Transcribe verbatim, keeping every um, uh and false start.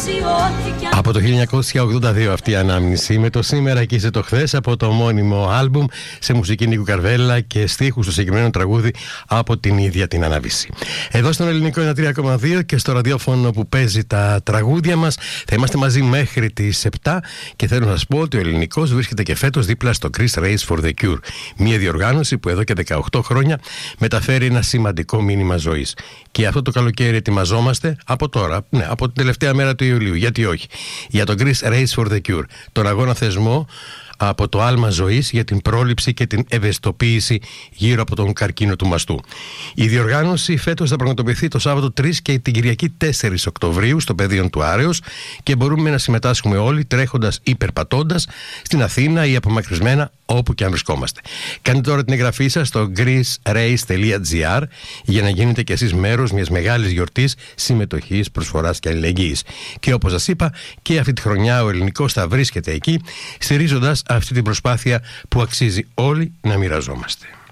Από το χίλια εννιακόσια ογδόντα δύο αυτή η ανάμνηση, με το Σήμερα και είσαι το χθες από το μόνιμο άλμπουμ, σε μουσική Νίκου Καρβέλα και στίχους στο συγκεκριμένο τραγούδι από την ίδια την Αναβίση. Εδώ στον Ελληνικό ένα τρία κόμμα δύο και στο ραδιόφωνο που παίζει τα τραγούδια μας θα είμαστε μαζί μέχρι τις επτά και θέλω να σας πω ότι ο Ελληνικός βρίσκεται και φέτος δίπλα στο Chris Race for the Cure, μια διοργάνωση που εδώ και δεκαοκτώ χρόνια μεταφέρει ένα σημαντικό μήνυμα ζωής. Και αυτό το καλοκαίρι ετοιμαζόμαστε από τώρα, ναι, από την τελευταία μέρα του Ιουλίου, γιατί όχι, για τον Chris Race for the Cure, τον αγώνα θεσμό από το άλμα ζωής για την πρόληψη και την ευαισθητοποίηση γύρω από τον καρκίνο του μαστού. Η διοργάνωση φέτος θα πραγματοποιηθεί το Σάββατο τρεις και την Κυριακή τέσσερις Οκτωβρίου στο πεδίο του Άρεως και μπορούμε να συμμετάσχουμε όλοι τρέχοντας ή περπατώντας στην Αθήνα ή απομακρυσμένα όπου και αν βρισκόμαστε. Κάντε τώρα την εγγραφή σας στο greecerace τελεία gr για να γίνετε κι εσείς μέρος μιας μεγάλης γιορτής συμμετοχής, προσφοράς και αλληλεγγύης. Και όπως σας είπα, και αυτή τη χρονιά ο Ελληνικός θα βρίσκεται εκεί, στηρίζοντας αυτή την προσπάθεια που αξίζει όλοι να μοιραζόμαστε.